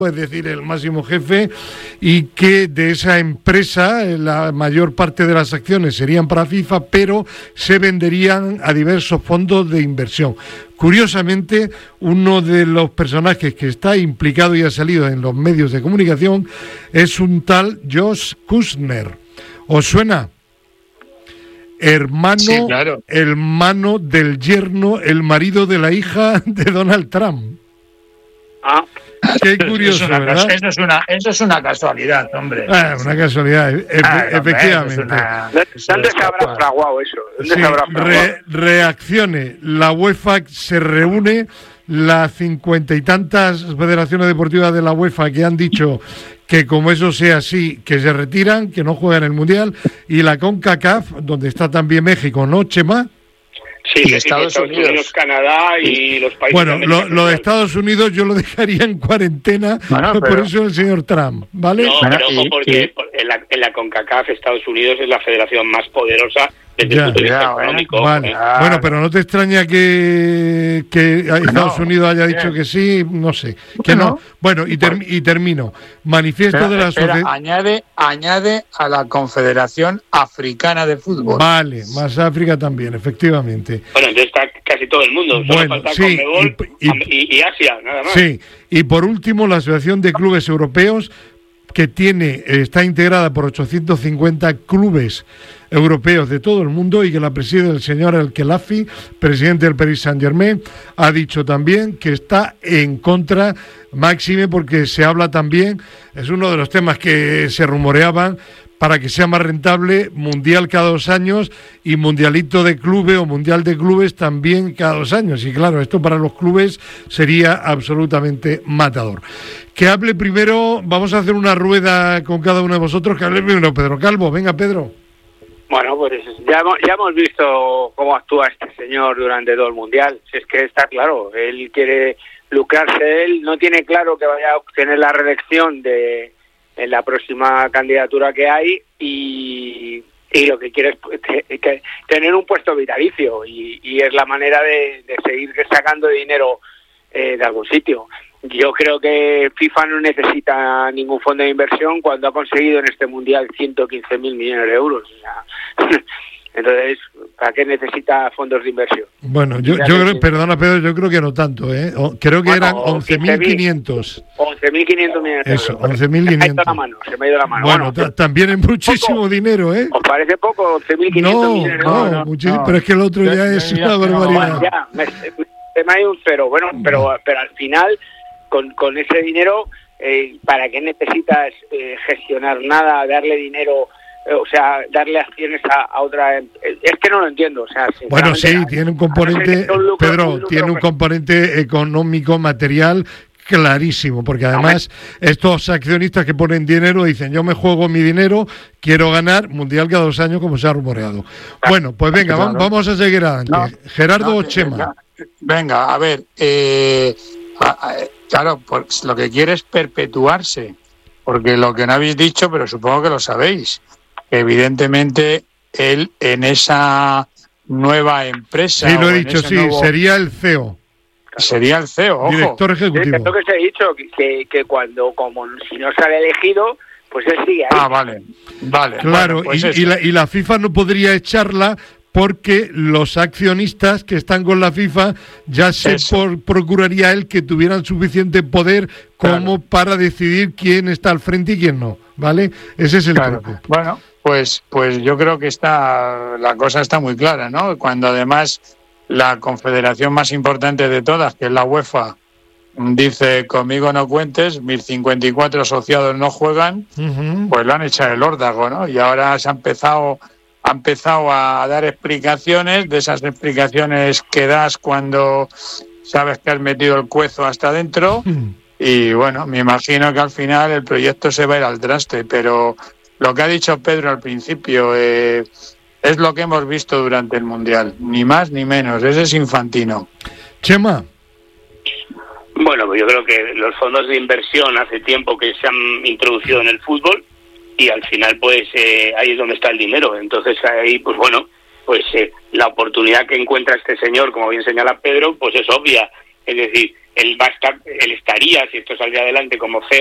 es decir, el máximo jefe, y que de esa empresa la mayor parte de las acciones serían para FIFA, pero se venderían a diversos fondos de inversión. Curiosamente, uno de los personajes que está implicado y ha salido en los medios de comunicación es un tal Josh Kushner. ¿Os suena? Hermano, sí, claro. Hermano del yerno, el marido de la hija de Donald Trump. Ah. Qué curioso, ¿verdad? Eso es una casualidad, hombre. Una casualidad, efectivamente. ¿Dónde se habrá fraguado eso? ¿Dónde se habrá fraguado? Reacciones. La UEFA se reúne, las 50 y tantas federaciones deportivas de la UEFA que han dicho que como eso sea así, que se retiran, que no juegan el Mundial, y la CONCACAF, donde está también México, ¿no, Chema? Sí, y Estados Unidos, Canadá y los países. Bueno, lo de Estados Unidos yo lo dejaría en cuarentena, por eso el señor Trump, ¿vale? No, pero ojo, porque en la CONCACAF Estados Unidos es la federación más poderosa desde el punto de vista económico. Vale. Bueno, pero ¿no te extraña que Estados Unidos haya dicho que sí? No sé. Que no. Bueno, y termino. Manifiesto de la sociedad. Añade a la Confederación Africana de Fútbol. Vale, más África también, efectivamente. Bueno, entonces está casi todo el mundo. Solo falta Conmebol y Asia, nada más. Sí, y por último, la Asociación de Clubes Europeos, que está integrada por 850 clubes europeos de todo el mundo y que la preside el señor El Khelafi, presidente del Paris Saint-Germain, ha dicho también que está en contra, máxime porque se habla también, es uno de los temas que se rumoreaban, para que sea más rentable, mundial cada 2 años y mundialito de clubes o mundial de clubes también cada 2 años. Y claro, esto para los clubes sería absolutamente matador. Que hable primero, vamos a hacer una rueda con cada uno de vosotros, que hable primero Pedro Calvo. Venga, Pedro. Bueno, pues ya hemos visto cómo actúa este señor durante todo el mundial. Si es que está claro, él quiere lucrarse, él no tiene claro que vaya a obtener la reelección en la próxima candidatura que hay y lo que quiere es que tener un puesto vitalicio y es la manera de seguir sacando dinero de algún sitio. Yo creo que FIFA no necesita ningún fondo de inversión cuando ha conseguido en este mundial 115.000 millones de euros. O sea, entonces, ¿para qué necesita fondos de inversión? Bueno, yo creo, perdona Pedro, yo creo que no tanto, ¿eh? Creo que eran 11.500. 11.500 millones de euros. Eso, 11.500. Se me ha ido la mano. Bueno, también es muchísimo poco dinero, ¿eh? ¿Os parece poco? 11.500 millones de euros. No, muchísimo, pero es que el otro ya es una barbaridad. Se me ha ido un cero. Bueno, pero al final, con ese dinero, ¿para qué necesitas gestionar nada, darle dinero? O sea, darle acciones a otra. Es que no lo entiendo. O sea, bueno, sí, tiene un componente, Pedro, tiene un componente económico, material clarísimo, porque además estos accionistas que ponen dinero dicen, yo me juego mi dinero, quiero ganar mundial cada 2 años, como se ha rumoreado. Bueno, pues venga, vamos a seguir adelante. Gerardo o Chema. Venga, a ver, claro, pues lo que quiere es perpetuarse, porque lo que no habéis dicho, pero supongo que lo sabéis, evidentemente él en esa nueva empresa... Sí, lo he dicho, sí, sería el CEO. Sería el CEO, ojo. Director ejecutivo. Es lo que se ha dicho, que cuando, como si no sale elegido, pues él sigue ahí. Vale. Claro, bueno, pues y la FIFA no podría echarla porque los accionistas que están con la FIFA ya procuraría él que tuvieran suficiente poder como para decidir quién está al frente y quién no, ¿vale? Ese es el truco. Bueno, pues yo creo que la cosa está muy clara, ¿no? Cuando además la confederación más importante de todas, que es la UEFA, dice, conmigo no cuentes, mis 54 asociados no juegan, pues lo han echado el órdago, ¿no? Y ahora ha empezado a dar explicaciones, de esas explicaciones que das cuando sabes que has metido el cuezo hasta adentro, y bueno, me imagino que al final el proyecto se va a ir al traste, pero lo que ha dicho Pedro al principio es lo que hemos visto durante el Mundial, ni más ni menos, ese es Infantino. Chema. Bueno, pues yo creo que los fondos de inversión hace tiempo que se han introducido en el fútbol y al final pues ahí es donde está el dinero. Entonces ahí pues bueno, pues la oportunidad que encuentra este señor, como bien señala Pedro, pues es obvia. Es decir, él estaría, si esto saldría adelante como CEO